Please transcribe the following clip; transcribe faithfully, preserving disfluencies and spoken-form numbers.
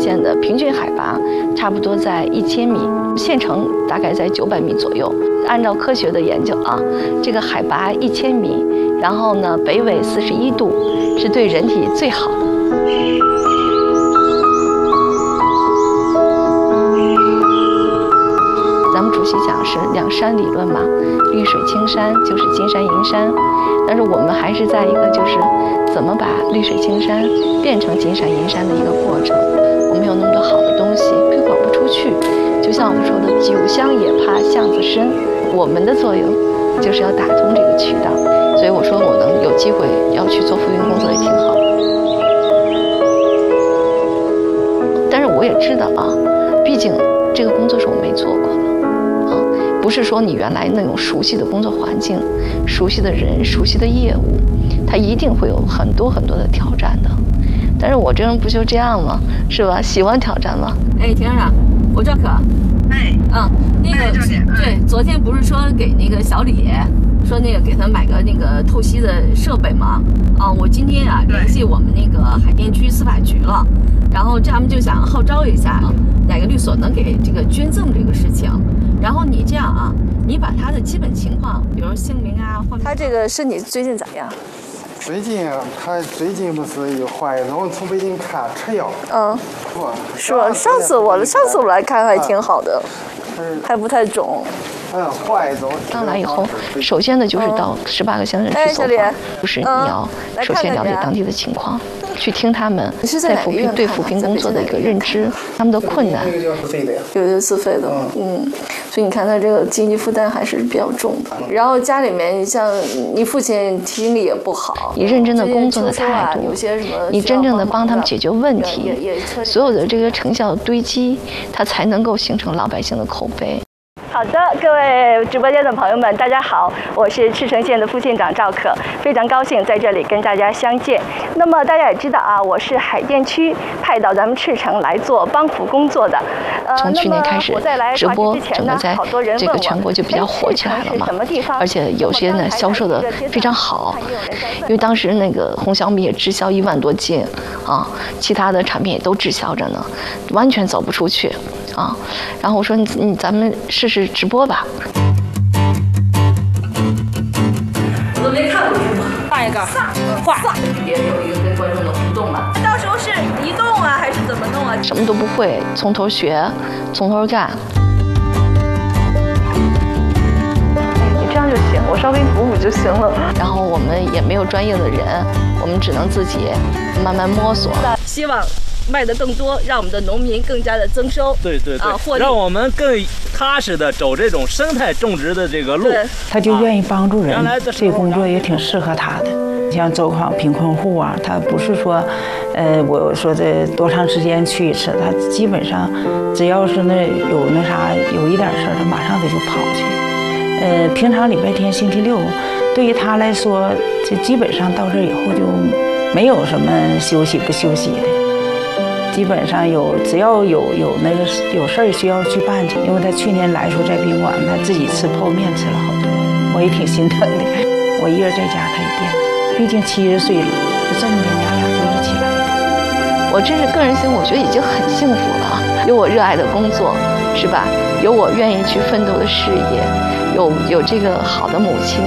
县的平均海拔差不多在一千米，县城大概在九百米左右。按照科学的研究啊，这个海拔一千米，然后呢北纬四十一度，是对人体最好的。咱们主席讲是两山理论嘛，绿水青山就是金山银山，但是我们还是在一个就是怎么把绿水青山变成金山银山的一个过程。我们有那么多好的东西推广不出去，就像我们说的酒香也怕巷子深，我们的作用就是要打通这个渠道。所以我说我能有机会要去做扶贫工作也挺好。但是我也知道啊，毕竟这个工作是我没做过的。不是说你原来那种熟悉的工作环境、熟悉的人、熟悉的业务，它一定会有很多很多的挑战的。但是我这人不就这样吗？是吧？喜欢挑战吗？ 哎，田院长，我赵可。 哎， 嗯，那个对，昨天不是说给那个小李说那个给他买个那个透析的设备吗？啊，我今天啊联系我们那个海淀区司法局了，然后他们就想号召一下哪个律所能给这个捐赠这个事情。然后你这样啊，你把他的基本情况，比如姓名啊，或他这个身体最近咋样？ 最近他最近不是又怀孕，我从北京看吃药。 嗯，是吧？上次我上次我来看还挺好的，还不太肿。 嗯，怀中上来以后，首先呢就是到十八个乡镇去走访，就是你要首先了解当地的情况，去听他们在扶贫对扶贫工作的一个认知，他们的困难。 有的自费的，嗯，所以你看他这个经济负担还是比较重的。然后家里面，你像你父亲听力也不好， 你认真的工作的态度，你真正的帮他们解决问题，所有的这个成效堆积，它才能够形成老百姓的口碑。 好的，各位直播间的朋友们，大家好，我是赤城县的副县长赵可，非常高兴在这里跟大家相见。那么大家也知道啊，我是海淀区派到咱们赤城来做帮扶工作的。 呃、从去年开始，直播整个在这个全国就比较火起来了嘛，而且有些呢销售的非常好，因为当时那个红小米也滞销一万多斤啊，其他的产品也都滞销着呢，完全走不出去。啊，然后我说你你咱们试试直播吧。 我都没看过直播，画一个，画，也有一个跟观众的互动嘛。 到时候是移动啊，还是怎么弄啊？ 什么都不会，从头学，从头干。你这样就行，我稍微补补就行了。然后我们也没有专业的人，我们只能自己慢慢摸索。 希望卖的更多，让我们的农民更加的增收。 对对对， 啊， 让我们更踏实的走这种生态种植的这个路。 他就愿意帮助人，啊、这个工作也挺适合他的。像走访贫困户啊，他不是说，呃，我说这多长时间去一次，他基本上只要是那有那啥有一点事儿，他马上他就跑去。呃，平常礼拜天、星期六，对于他来说，这基本上到这以后就没有什么休息不休息的。基本上有，只要有有那个有事儿需要去办去，因为他去年来说在宾馆，他自己吃泡面吃了好多，我也挺心疼的。我一人在家，他也惦记，毕竟七十岁了，就这么的，娘俩就一起来的。 我真是个人性，我觉得已经很幸福了，有我热爱的工作，是吧？有我愿意去奋斗的事业，有有这个好的母亲。